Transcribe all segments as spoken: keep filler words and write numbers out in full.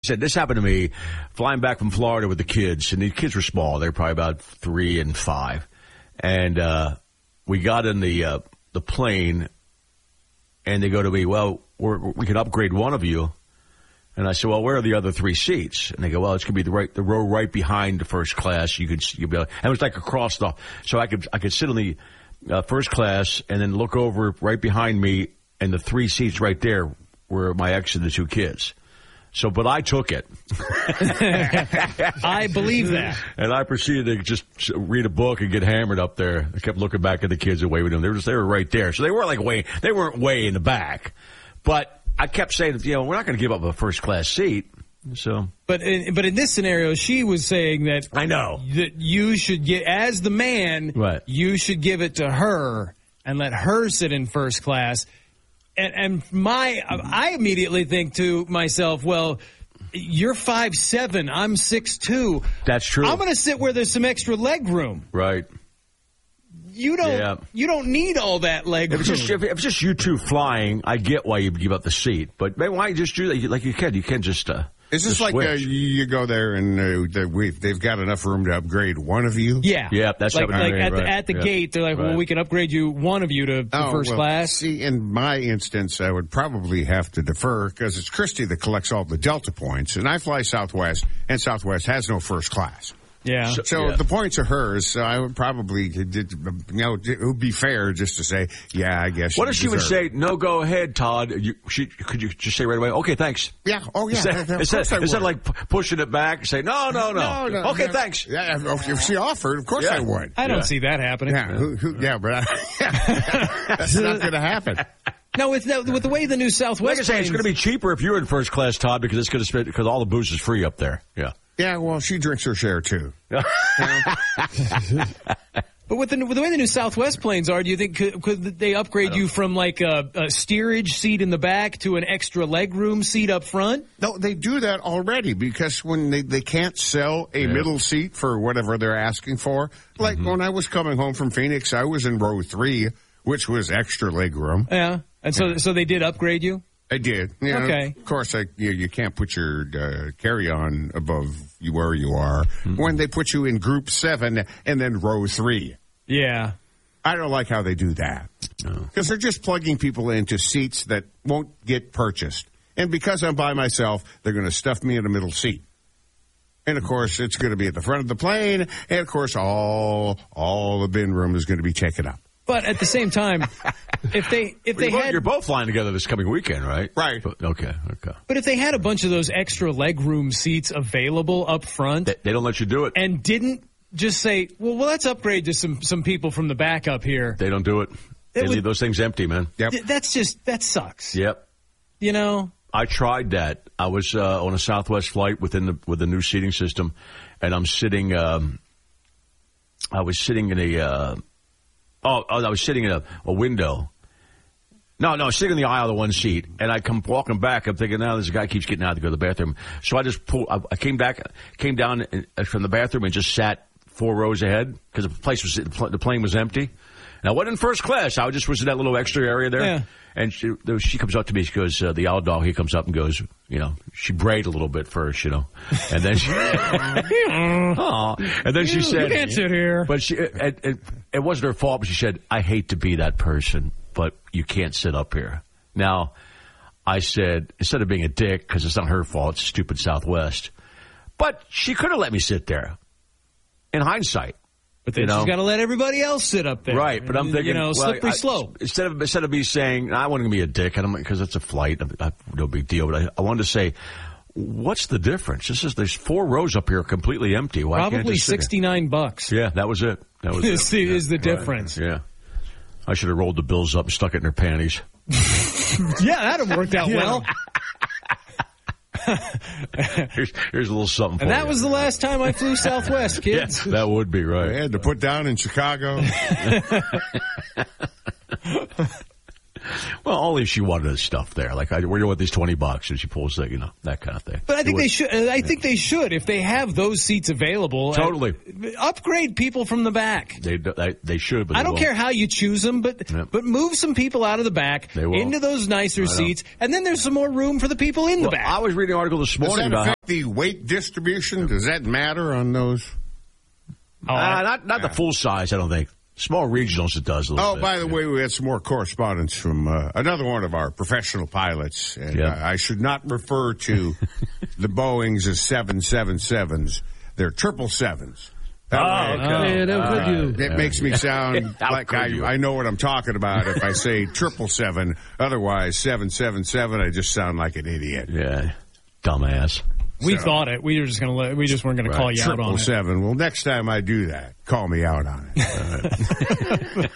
said this happened to me flying back from Florida with the kids, and the kids were small. They were probably about three and five. And uh, we got in the uh, the plane, and they go to me, well, we're, we can upgrade one of you. And I said, well, where are the other three seats? And they go, well, it's going to be the right, the row right behind the first class. You could, you'd be like, and it was like across the, so I could, I could sit on the uh, first class and then look over right behind me, and the three seats right there were my ex and the two kids. So, but I took it. I believe that. And I proceeded to just read a book and get hammered up there. I kept looking back at the kids and waving them. They were just, they were right there. So they weren't like way, they weren't way in the back. But I kept saying, you know, we're not going to give up a first class seat. So, but in, but in this scenario, she was saying that I know that you should get, as the man, right. you should give it to her and let her sit in first class. And, and my, I immediately think to myself, well, you're five seven, I'm six two. That's true. I'm going to sit where there's some extra leg room. Right. You don't. Yeah. You don't need all that leg if room. It's just, if it's just you two flying, I get why you give up the seat. But man, why just do that? Like you can, you can just. Uh, Is this like uh, you go there and uh, the, we, they've got enough room to upgrade one of you? Yeah, yeah, that's like, like right, at the, right. at the yeah. gate. They're like, right. well, we can upgrade you one of you to, to oh, first well, class. See, in my instance, I would probably have to defer because it's Christy that collects all the Delta points, and I fly Southwest, and Southwest has no first class. Yeah. So, so yeah. the points are hers. So I would probably, you know, it would be fair just to say, yeah, I guess. What if she would deserve. say, no, go ahead, Todd? You, she, could you just say right away, okay, thanks? Yeah. Oh, yeah. Instead, of instead, course I instead of would. like pushing it back, say, no, no, no. no, no okay, no. thanks. Yeah, if she offered, of course Yeah. I would. I don't Yeah. see that happening. Yeah, who, who, yeah, but I, that's not going to happen. No, with no, with the way the new Southwest. Like I say, it's going to be cheaper if you're in first class, Todd, because it's going to spend because all the booze is free up there. Yeah. Yeah, well, she drinks her share too. But with the, with the way the new Southwest planes are, do you think could, could they upgrade you from like a, a steerage seat in the back to an extra legroom seat up front? No, they do that already because when they, they can't sell a Yeah. middle seat for whatever they're asking for. Like Mm-hmm. when I was coming home from Phoenix, I was in row three, which was extra leg room. Yeah, and so so they did upgrade you. I did. You know, Okay. Of course, I, you, you can't put your uh, carry-on above you where you are. Mm-hmm. When they put you in group seven and then row three. Yeah. I don't like how they do that. Because they're just plugging people into seats that won't get purchased. And because I'm by myself, they're going to stuff me in the middle seat. And, of course, it's going to be at the front of the plane. And, of course, all all the bin room is going to be taken up. But at the same time, if they if they Well, had you're both flying together this coming weekend, right? Right. But, okay, okay. but if they had a bunch of those extra legroom seats available up front They, they don't let you do it. and didn't just say, well, well, let's upgrade to some some people from the back up here. They don't do it. They would- leave those things empty, man. Yep. Th- that's just that sucks. Yep. You know. I tried that. I was uh, on a Southwest flight within the with the new seating system, and I'm sitting. Um, I was sitting in a. Uh, oh, oh, I was sitting in a, a window. No, no, I was sitting in the aisle of the one seat, and I come walking back. I'm thinking, now this guy keeps getting out to go to the bathroom. So I just pulled. I, I came back, came down from the bathroom, and just sat four rows ahead because the place was the plane was empty. And I wasn't in first class. I just was in that little extra area there. Yeah. And she, she comes up to me. She goes, uh, the owl dog, he comes up and goes, you know, she brayed a little bit first, you know. And then she, Aw. And then she said, you can't sit here. But she, it, it, it wasn't her fault, but she said, I hate to be that person, but you can't sit up here. Now, I said, instead of being a dick, because it's not her fault, it's stupid Southwest, but she could have let me sit there in hindsight. But then You know? she's got to let everybody else sit up there. Right, but I'm thinking, you know, well, slippery I, slope. Instead of instead of me saying I want to be a dick, because it's a flight, I, I, no big deal. But I, I wanted to say, what's the difference? This is there's four rows up here completely empty. Why can't I Probably just sit here? sixty-nine bucks. Yeah, that was it. That was Is it. the- Yeah, is the right. difference. Yeah, I should have rolled the bills up and stuck it in her panties. Yeah, that'd have worked out well. here's, here's a little something. For And that you. was the last time I flew Southwest, kids. Yeah, that would be I right. had to put down in Chicago. Well, only if she wanted the stuff there. Like, I, where do you want these twenty bucks? And she pulls the, you know, that kind of thing. But I think It they was- should. I think they should if they have those seats available. Totally. uh, upgrade people from the back. They, they, they should, but I they don't won't. care how you choose them, but Yep. but move some people out of the back They won't. into those nicer know. seats, and then there's some more room for the people in the Well, back. I was reading an article this Does morning that about how. affect the weight distribution? Does that matter on those? Oh, Uh, not not the full size, I don't think. Small regionals, it does a little Oh, bit. by the way, we had some more correspondence from uh, another one of our professional pilots. And Yeah. uh, I should not refer to the Boeings as seven seven sevens. They're triple sevens. That Oh, way, okay. Man, how could you? It makes me sound How like could I, you? I know what I'm talking about if I say triple seven. Otherwise, seven seven seven, I just sound like an idiot. Yeah, dumbass. we so- thought it. We were just gonna let. We just weren't gonna Right. call you out on Triple it. seven. Well, next time I do that, call me out on it.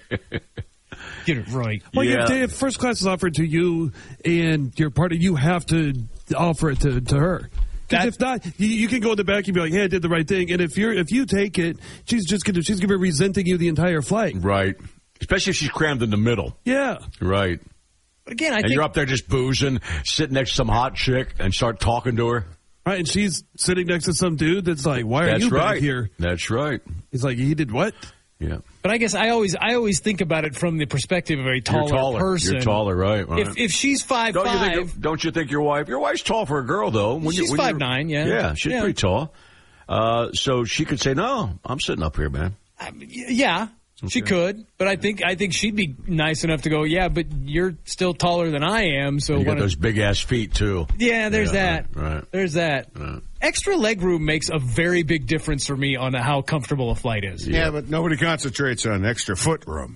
Get it right. Like Yeah. if, they, if first class is offered to you and your partner, you have to offer it to, to her. Because That- if not, you, you can go in the back and be like, "Hey, I did the right thing." And if you're if you take it, she's just gonna she's gonna be resenting you the entire flight. Right. Especially if she's crammed in the middle. Yeah. Right. Again, I And think you're up there just boozing, sitting next to some hot chick, and start talking to her. Right, and she's sitting next to some dude that's like, "Why are That's you right. back here?" That's right. He's like, "He did what?" Yeah. But I guess I always I always think about it from the perspective of a taller, You're taller. person. You're taller, right? right. If if she's five don't, you five, think, don't you think your wife? Your wife's tall for a girl, though. When She's you, when five you're- nine, yeah. Yeah, she's Yeah. pretty tall. Uh, so she could say, "No, I'm sitting up here, man." I mean, y- yeah, she could. But I think I think she'd be nice enough to go. Yeah, but you're still taller than I am. So You got why don't- those big ass feet too. yeah, there's Yeah, that. right, right. There's that. Right. Extra leg room makes a very big difference for me on how comfortable a flight is. Yeah, but nobody concentrates on extra foot room.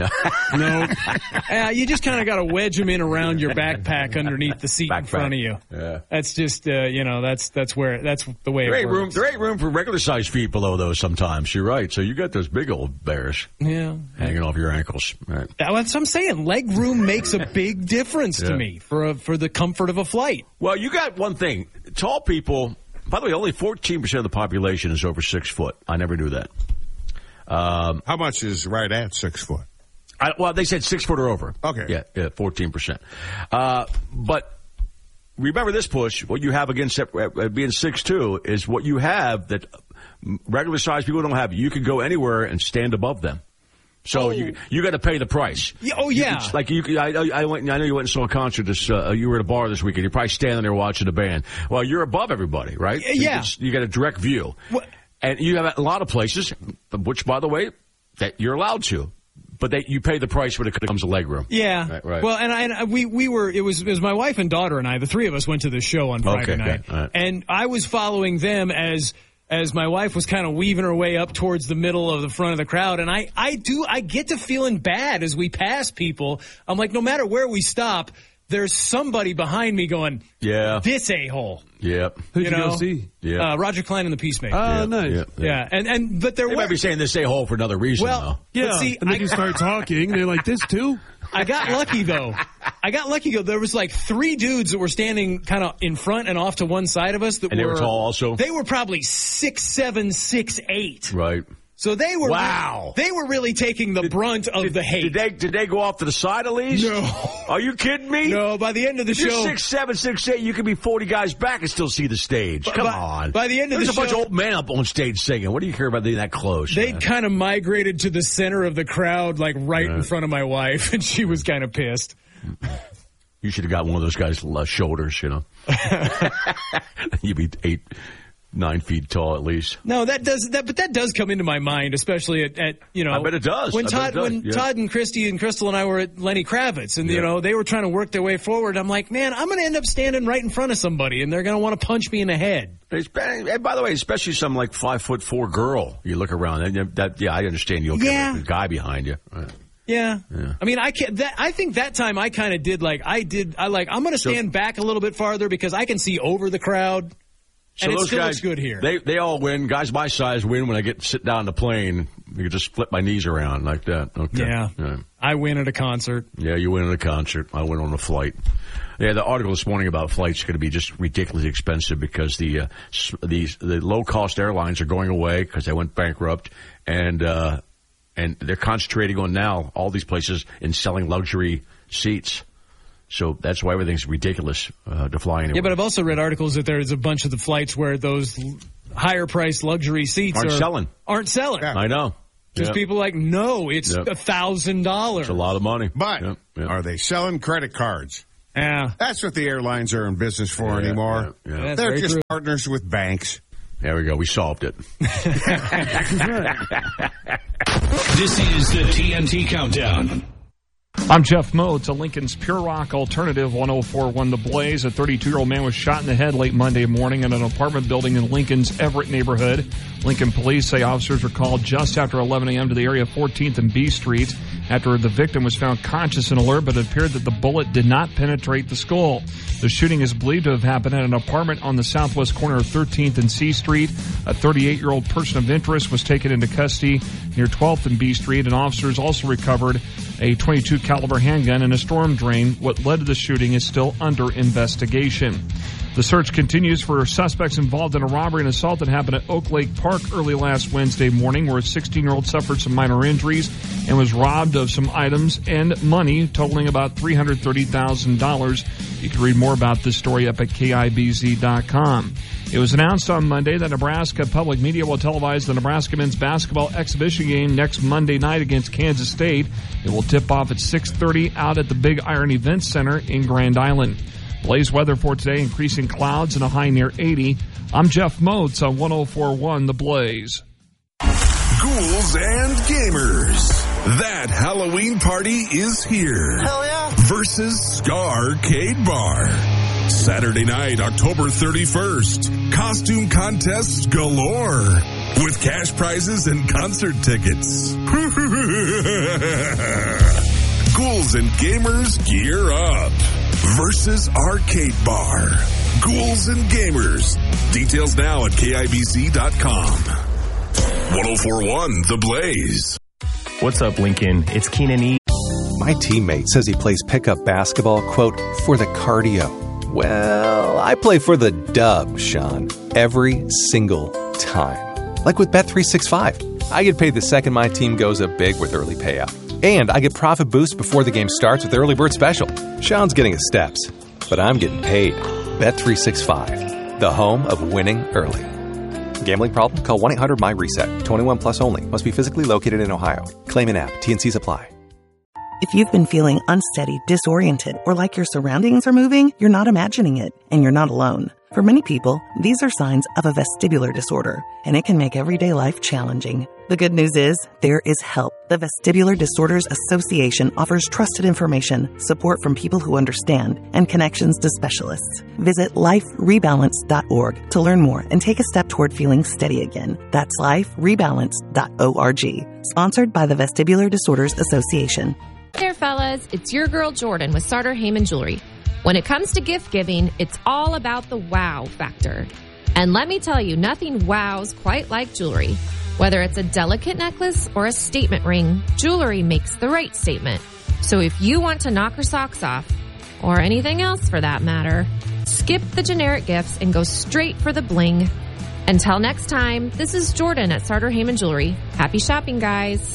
No, uh, you just kind of got to wedge them in around your backpack underneath the seat in Backpack. front of you. Yeah. That's just uh, you know that's that's where that's the way There it ain't room. works. There ain't room for regular sized feet below those. Sometimes you're right. So you got those big old bears Yeah. hanging off your ankles. Right. That's what I'm saying. Leg room makes a big difference to Yeah. me for a, for the comfort of a flight. Well, you got one thing. Tall people. By the way, only fourteen percent of the population is over six foot. I never knew that. Um, How much is right at six foot? I, well, they said six foot or over. Okay. Yeah, yeah, fourteen percent. Uh, but remember this, Push. What you have against uh, uh, being six two is what you have that regular sized people don't have. You can go anywhere and stand above them. So Oh. you you got to pay the price. Yeah, oh, You yeah. can- like you, I, I went. I know you went and saw a concert. This, uh, you were at a bar this weekend. You're probably standing there watching the band. Well, you're above everybody, right? Yeah, So you yeah. can- You, got a direct view, What- and you have a lot of places, which, by the way, that you're allowed to, but that you pay the price when it comes to leg room. Yeah. Right, right. Well, and, I, and I- we we were it was it was my wife and daughter and I. The three of us went to the show on Friday Okay, night, good. All right. and I was following them as as my wife was kind of weaving her way up towards the middle of the front of the crowd. And I I do I get to feeling bad as we pass people. I'm like, no matter where we stop, there's somebody behind me going, Yeah. this a hole. Yep. Who'd You you, know, go see? Yeah. uh, Roger Klein and the Peacemaker. Oh, Yeah, nice. yeah, yeah, and and but there They were might be saying this a hole for another reason, well, though. Yeah. but see, and then I, you start talking, and they're like, "This too." I got lucky though. I got lucky though. There was like three dudes that were standing kind of in front and off to one side of us. That And they were tall also? They were probably six seven, six eight. Right. So they were Wow. They were really taking the brunt of Did, the hate. did they did they go off to the side at least? No. Are you kidding me? No, by the end of the If you're show, six seven, six eight, you could be forty guys back and still see the stage. Come by- on. by the end of There's the a bunch show- of old men up on stage singing. What do you care about being that close? they man? kind of migrated to the center of the crowd, like right in front of my wife, and she was kind of pissed. You should have got one of those guys' uh, shoulders, you know. You'd be eight, nine feet tall at least. No, that does that, but that does come into my mind, especially at, at you know. I bet it does. When I bet Todd, it does, when yeah. Todd and Christy and Crystal and I were at Lenny Kravitz, and you Yeah. know they were trying to work their way forward. I'm like, man, I'm going to end up standing right in front of somebody, and they're going to want to punch me in the head. It's, and by the way, especially some like five foot four girl, you look around and you- that. Yeah, I understand you'll Yeah. get a guy behind you. Right. Yeah. Yeah. I mean, I can that I think that time I kind of did like I did. I like I'm going to So- stand back a little bit farther because I can see over the crowd. So And it those still guys, looks good here. They they all win. Guys my size win when I get to sit down on the plane. You can just flip my knees around like that. Okay. Yeah. Yeah. I win at a concert. Yeah, you win at a concert. I win on a flight. Yeah, the article this morning about flights is going to be just ridiculously expensive because the uh, s- these the low cost airlines are going away because they went bankrupt, and uh, And they're concentrating on now, all these places, in selling luxury seats. So that's why everything's ridiculous uh, to fly anywhere. Yeah, but I've also read articles that there's a bunch of the flights where those higher-priced luxury seats aren't are, selling. Aren't selling. Yeah. I know. There's yep. people like, no, it's a thousand dollars. It's a lot of money. But yep. Yep. are they selling credit cards? Yeah. That's what the airlines are in business for yeah, anymore. Yeah, yeah. They're just true. partners with banks. There we go. We solved it. This is the T N T Countdown. I'm Jeff Moe to Lincoln's Pure Rock Alternative one oh four point one The Blaze. A thirty-two-year-old man was shot in the head late Monday morning in an apartment building in Lincoln's Everett neighborhood. Lincoln police say officers were called just after eleven a.m. to the area of fourteenth and B Street after the victim was found conscious and alert, but it appeared that the bullet did not penetrate the skull. The shooting is believed to have happened at an apartment on the southwest corner of thirteenth and C Street. A thirty-eight-year-old person of interest was taken into custody near twelfth and B Street, and officers also recovered a twenty-two caliber handgun and a storm drain. What led to the shooting is still under investigation. The search continues for suspects involved in a robbery and assault that happened at Oak Lake Park early last Wednesday morning, where a sixteen-year-old suffered some minor injuries and was robbed of some items and money totaling about three hundred thirty thousand dollars. You can read more about this story up at K I B Z dot com. It was announced on Monday that Nebraska Public Media will televise the Nebraska men's basketball exhibition game next Monday night against Kansas State. It will tip off at six thirty out at the Big Iron Events Center in Grand Island. Blaze weather for today, increasing clouds and a high near eighty. I'm Jeff Motes on one oh four point one The Blaze. Ghouls and Gamers. That Halloween party is here. Hell yeah. Versus Scarcade Bar. Saturday night, October thirty-first. Costume contests galore. With cash prizes and concert tickets. Ghouls and Gamers gear up. Versus Arcade Bar. Ghouls and Gamers. Details now at K I B Z dot com. one oh four point one The Blaze. What's up, Lincoln? It's Keenan E. My teammate says he plays pickup basketball, quote, for the cardio. Well, I play for the dub, Sean, every single time. Like with Bet three sixty-five. I get paid the second my team goes up big with early payout. And I get profit boost before the game starts with the early bird special. Sean's getting his steps, but I'm getting paid. Bet three sixty-five, the home of winning early. Gambling problem? Call one eight hundred M Y reset. twenty-one plus only. Must be physically located in Ohio. Claim in app. T N Cs apply. If you've been feeling unsteady, disoriented, or like your surroundings are moving, you're not imagining it, and you're not alone. For many people, these are signs of a vestibular disorder, and it can make everyday life challenging. The good news is, there is help. The Vestibular Disorders Association offers trusted information, support from people who understand, and connections to specialists. Visit life rebalance dot org to learn more and take a step toward feeling steady again. That's life rebalance dot org. Sponsored by the Vestibular Disorders Association. Hey there, fellas. It's your girl Jordan with Sartor Heyman Jewelry. When it comes to gift giving, it's all about the wow factor. And let me tell you, nothing wows quite like jewelry. Whether it's a delicate necklace or a statement ring, jewelry makes the right statement. So if you want to knock her socks off, or anything else for that matter, skip the generic gifts and go straight for the bling. Until next time, this is Jordan at Sartor Heyman Jewelry. Happy shopping, guys.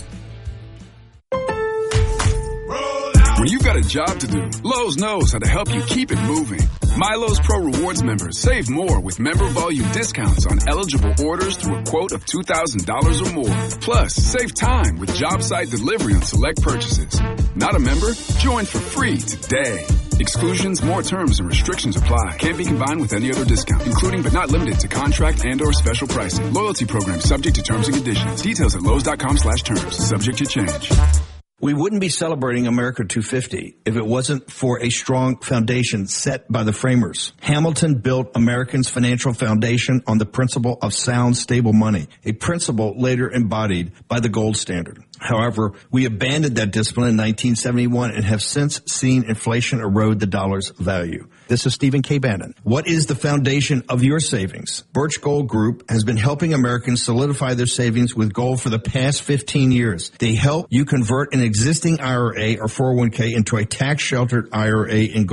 When you've got a job to do, Lowe's knows how to help you keep it moving. My Lowe's Pro Rewards members save more with member volume discounts on eligible orders through a quote of two thousand dollars or more. Plus, save time with job site delivery on select purchases. Not a member? Join for free today. Exclusions, more terms, and restrictions apply. Can't be combined with any other discount, including but not limited to contract and or special pricing. Loyalty program subject to terms and conditions. Details at Lowe's dot com slash terms. Subject to change. We wouldn't be celebrating America two fifty if it wasn't for a strong foundation set by the framers. Hamilton built Americans' financial foundation on the principle of sound, stable money, a principle later embodied by the gold standard. However, we abandoned that discipline in nineteen seventy-one and have since seen inflation erode the dollar's value. This is Stephen K. Bannon. What is the foundation of your savings? Birch Gold Group has been helping Americans solidify their savings with gold for the past fifteen years. They help you convert an existing I R A or four oh one k into a tax-sheltered I R A in gold.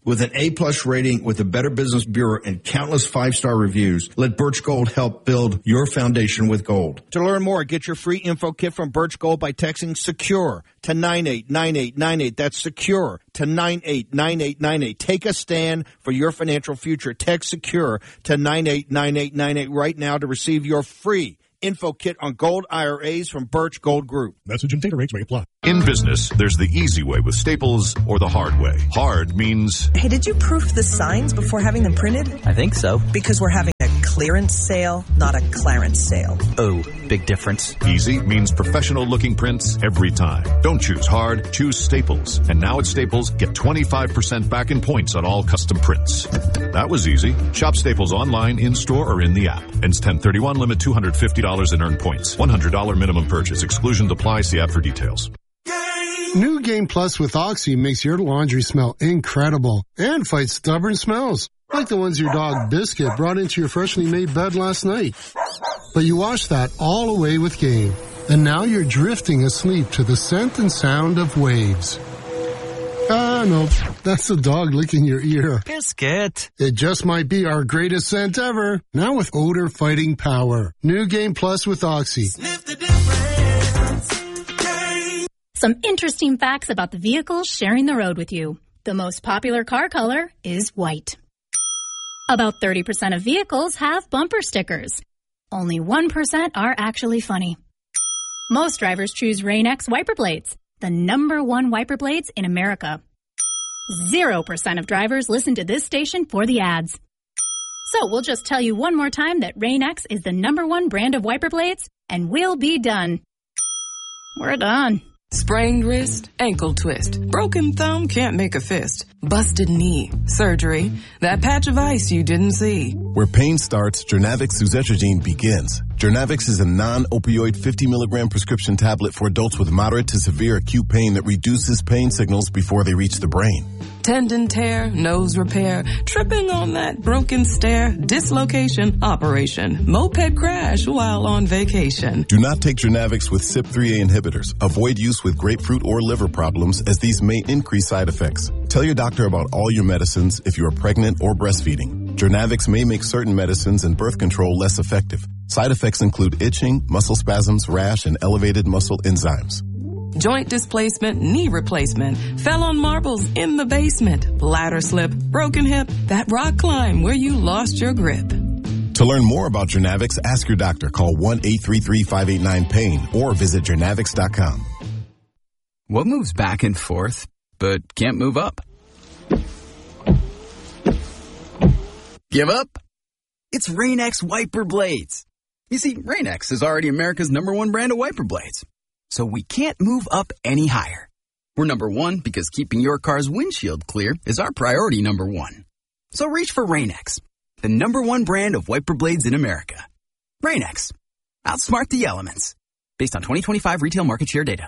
With an A-plus rating with the Better Business Bureau and countless five-star reviews, let Birch Gold help build your foundation with gold. To learn more, get your free info kit from Birch Gold by texting SECURE to nine eight nine eight nine eight. That's SECURE to nine eight nine eight nine eight. Take a stand for your financial future. Text SECURE to nine eight nine eight nine eight right now to receive your free info kit on gold I R As from Birch Gold Group. Message and data rates may apply. In business, there's the easy way with Staples or the hard way. Hard means... Hey, did you proof the signs before having them printed? I think so. Because we're having a clearance sale, not a clarence sale. Oh, big difference. Easy means professional-looking prints every time. Don't choose hard, choose Staples. And now at Staples, get twenty-five percent back in points on all custom prints. That was easy. Shop Staples online, in-store, or in the app. Ends ten thirty-one, limit two hundred fifty dollars in earned points. one hundred dollars minimum purchase. Exclusions apply. See app for details. New Game Plus with Oxy makes your laundry smell incredible and fights stubborn smells, like the ones your dog Biscuit brought into your freshly made bed last night. But you wash that all away with Game, and now you're drifting asleep to the scent and sound of waves. Ah, no, that's the dog licking your ear. Biscuit. It just might be our greatest scent ever, now with odor-fighting power. New Game Plus with Oxy. Sniff the difference. Some interesting facts about the vehicles sharing the road with you. The most popular car color is white. About thirty percent of vehicles have bumper stickers. Only one percent are actually funny. Most drivers choose Rain-X wiper blades, the number one wiper blades in America. Zero percent of drivers listen to this station for the ads. So we'll just tell you one more time that Rain-X is the number one brand of wiper blades, and we'll be done. We're done. Sprained wrist, ankle twist, broken thumb, can't make a fist, busted knee, surgery, that patch of ice you didn't see. Where pain starts, Jernavix suzetrigine begins. Jernavix is a non-opioid fifty milligram prescription tablet for adults with moderate to severe acute pain that reduces pain signals before they reach the brain. Tendon tear, nose repair, tripping on that broken stair, dislocation, operation, moped crash while on vacation. Do not take Jernavix with C Y P three A inhibitors. Avoid use with grapefruit or liver problems, as these may increase side effects. Tell your doctor about all your medicines if you are pregnant or breastfeeding. Jernavix may make certain medicines and birth control less effective. Side effects include itching, muscle spasms, rash, and elevated muscle enzymes. Joint displacement, knee replacement, fell on marbles in the basement, bladder slip, broken hip, that rock climb where you lost your grip. To learn more about Jernavix, ask your doctor. Call one eight three three, five eight nine, pain or visit Jernavix dot com. What moves back and forth but can't move up? Give up? It's Rain-X wiper blades. You see, Rain-X is already America's number one brand of wiper blades. So we can't move up any higher. We're number one because keeping your car's windshield clear is our priority number one. So reach for Rain-X, the number one brand of wiper blades in America. Rain-X. Outsmart the elements. Based on twenty twenty-five retail market share data.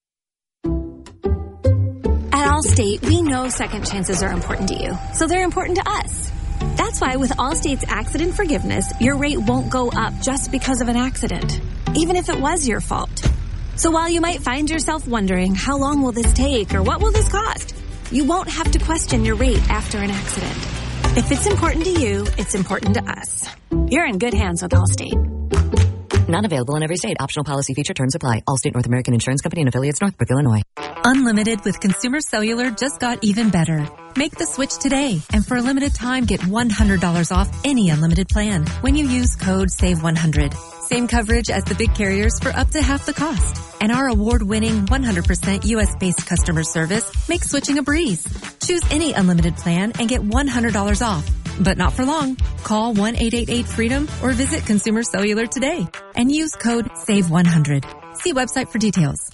At Allstate, we know second chances are important to you, so they're important to us. That's why with Allstate's accident forgiveness, your rate won't go up just because of an accident, even if it was your fault. So while you might find yourself wondering, how long will this take or what will this cost? You won't have to question your rate after an accident. If it's important to you, it's important to us. You're in good hands with Allstate. Not available in every state. Optional policy feature terms apply. Allstate North American Insurance Company and affiliates, Northbrook, Illinois. Unlimited with Consumer Cellular just got even better. Make the switch today, and for a limited time, get one hundred dollars off any unlimited plan when you use code save one hundred. Same coverage as the big carriers for up to half the cost. And our award-winning one hundred percent U S-based customer service makes switching a breeze. Choose any unlimited plan and get one hundred dollars off. But not for long. Call one eight eight eight freedom or visit Consumer Cellular today and use code save one hundred. See website for details.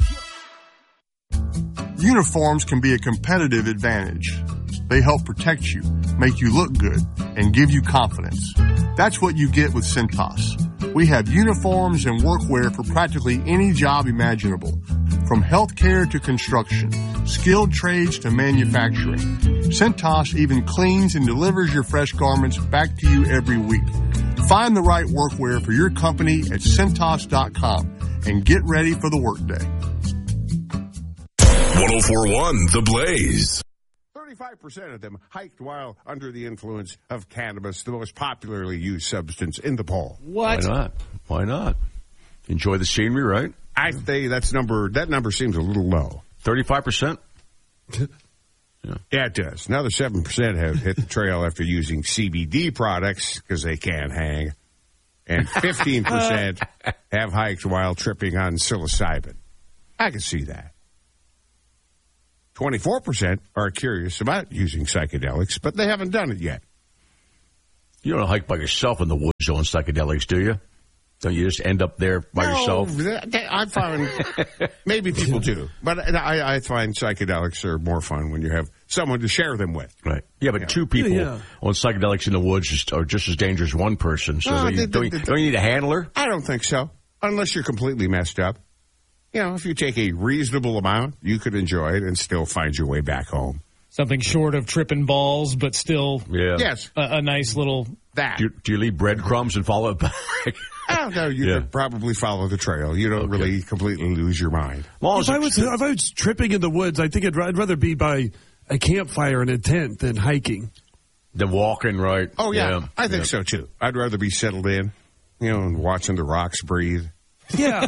Uniforms can be a competitive advantage. They help protect you, make you look good, and give you confidence. That's what you get with Cintas. We have uniforms and workwear for practically any job imaginable, from healthcare to construction, skilled trades to manufacturing. Cintas even cleans and delivers your fresh garments back to you every week. Find the right workwear for your company at Cintas dot com and get ready for the workday. one oh four point one The Blaze. thirty-five percent of them hiked while under the influence of cannabis, the most popularly used substance in the poll. What? Why not? Why not? Enjoy the scenery, right? I say that's number. That number seems a little low. thirty-five percent? Yeah. yeah, it does. Another seven percent have hit the trail after using C B D products because they can't hang. And fifteen percent have hiked while tripping on psilocybin. I can see that. twenty-four percent are curious about using psychedelics, but they haven't done it yet. You don't hike by yourself in the woods on psychedelics, do you? Don't you just end up there by no, yourself? I find maybe people do, but I, I find psychedelics are more fun when you have someone to share them with. Right. Yeah, but yeah. two people yeah. on psychedelics in the woods are just as dangerous as one person. So no, they, the, don't, the, the, don't you need a handler? I don't think so, unless you're completely messed up. You know, if you take a reasonable amount, you could enjoy it and still find your way back home. Something short of tripping balls, but still yeah. yes. a, a nice little... That. Do you, do you leave breadcrumbs and follow it back? Oh, no, you yeah. could probably follow the trail. You don't okay. really completely lose your mind. Well, if, I was, if I was tripping in the woods, I think I'd, I'd rather be by a campfire in a tent than hiking. Than walking, right? Oh, yeah. yeah. I think yeah. so, too. I'd rather be settled in, you know, and watching the rocks breathe. Yeah.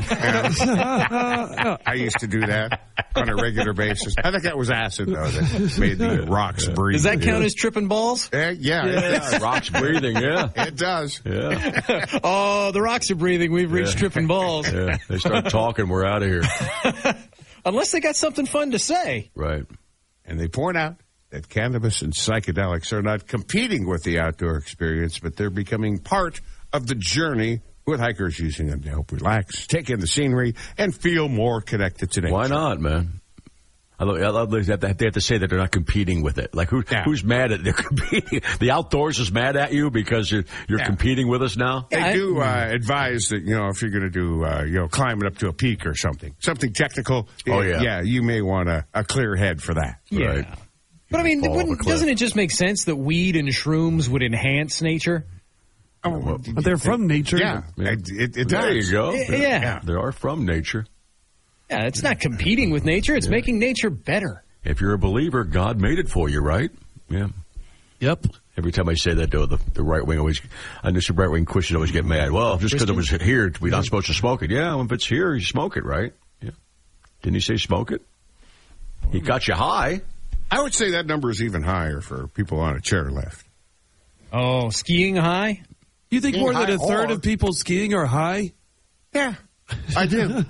I used to do that on a regular basis. I think that was acid, though, that made the rocks yeah. breathe. Does that count yeah. as tripping balls? Uh, yeah, yeah, it does. Rocks breathing, yeah. It does. Yeah. Oh, the rocks are breathing. We've reached yeah. tripping balls. Yeah. They start talking. We're out of here. Unless they got something fun to say. Right. And they point out that cannabis and psychedelics are not competing with the outdoor experience, but they're becoming part of the journey with hikers using them to help relax, take in the scenery, and feel more connected to nature. Why not, man? I love, I love that they have to say that they're not competing with it. Like, who, yeah. who's mad at they're competing? The outdoors is mad at you because you're, you're yeah. competing with us now? They yeah, do uh, advise that, you know, if you're going to do, uh, you know, climbing up to a peak or something, something technical, oh, yeah. yeah, you may want a, a clear head for that. Yeah. Right. But, I mean, wouldn't, doesn't it just make sense that weed and shrooms would enhance nature? Oh, well, but they're from nature. Yeah, yeah. It, it, it there does. you go. Yeah. yeah, they are from nature. Yeah, it's not competing with nature; it's yeah. making nature better. If you're a believer, God made it for you, right? Yeah. Yep. Every time I say that, though, the, the right wing always, I know some right wing Christians always get mad. Well, just because it was here, we're not supposed to smoke it. Yeah, well, if it's here, you smoke it, right? Yeah. Didn't he say smoke it? He got you high. I would say that number is even higher for people on a chairlift. Oh, skiing high? You think skiing more than a third or, of people skiing are high? Yeah, I do.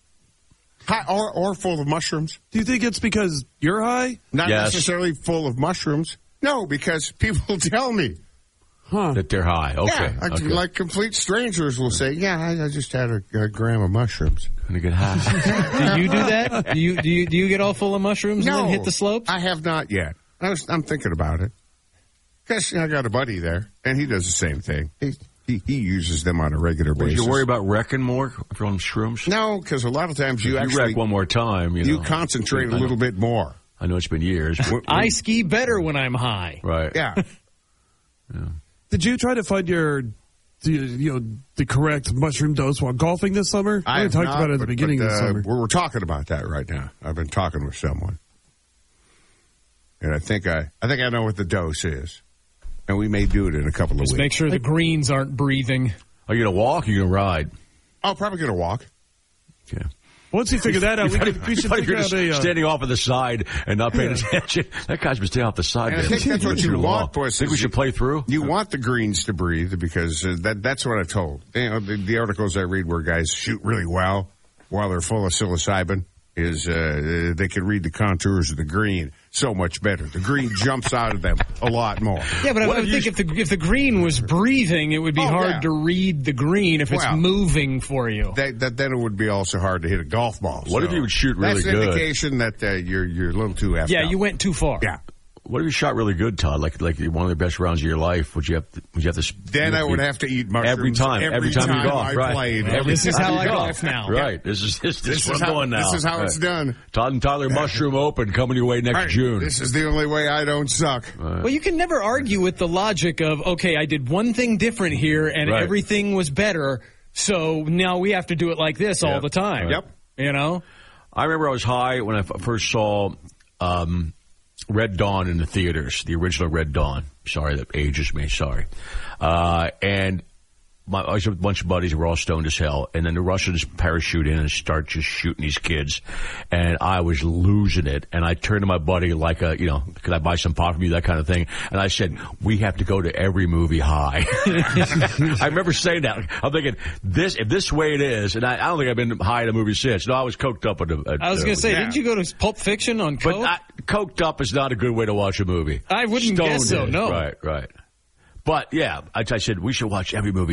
High or, or full of mushrooms. Do you think it's because you're high? Not yes. necessarily full of mushrooms. No, because people tell me. Huh. That they're high. Okay. Yeah, I, okay. Like complete strangers will say, yeah, I, I just had a, a gram of mushrooms. Gonna get high. Do you do that? Do you, do you do you get all full of mushrooms no, and then hit the slopes? I have not yet. I was, I'm thinking about it. Because you know, I got a buddy there, and he does the same thing. He he, he uses them on a regular Would basis. you worry about wrecking more if you're on shrooms? No, because a lot of times you if actually... you wreck one more time, you, you know, concentrate a little bit more. I know it's been years. I ski better when I'm high. Right. Yeah. yeah. Did you try to find your... The, you know, the correct mushroom dose while golfing this summer? I we talked not, about it at the but, beginning but, uh, of the summer. We're, we're talking about that right now. I've been talking with someone, and I think I, I think I know what the dose is, and we may do it in a couple of Just weeks. Make sure the greens aren't breathing. Are you gonna walk? Or are you gonna ride? I'm probably gonna walk. Yeah. Once you figure that out, we, could, we should figure out a... Uh, standing off of the side and not paying yeah. attention. That guy's been staying off the side. And I think that's what you want, boys. Think we should play through? You want the greens to breathe because uh, that that's what I've told. You know, the, the articles I read where guys shoot really well while they're full of psilocybin is uh, they can read the contours of the green so much better. The green jumps out of them a lot more. Yeah, but what I would think if the if the green was breathing, it would be oh, hard yeah. to read the green if it's well, moving for you. That, that then it would be also hard to hit a golf ball. What so if you would shoot really that's good? That's an indication that uh, you're you're a little too effed Yeah, up. you went too far. Yeah. What if you shot really good, Todd? Like like one of the best rounds of your life? Would you have to? Would you have to? Then I would have to eat mushrooms every time. Every, every time, time you golf, I right? played. Well, every this is how I golf now. Right. This is this, this, this is is how, going now. This is how right. it's done. Todd and Tyler Mushroom Open coming your way next right. June. This is the only way I don't suck. Right. Well, you can never argue with the logic of okay, I did one thing different here, and right. everything was better. So now we have to do it like this yep. all the time. Yep. You know. I remember I was high when I f- first saw. Um, Red Dawn in the theaters, the original Red Dawn. Sorry, that ages me. Sorry. Uh, and my, I was with a bunch of buddies. We're all stoned as hell. And then the Russians parachute in and start just shooting these kids. And I was losing it. And I turned to my buddy like a, you know, could I buy some pot from you, that kind of thing. And I said, we have to go to every movie high. I remember saying that. I'm thinking, this, if this way it is, and I, I don't think I've been high at a movie since. No, I was coked up. At a, at, I was going to say, yeah. didn't you go to Pulp Fiction on coke? But I, coked up is not a good way to watch a movie. I wouldn't Stoned guess so, is. no. Right, right. But, yeah, I, I said, we should watch every movie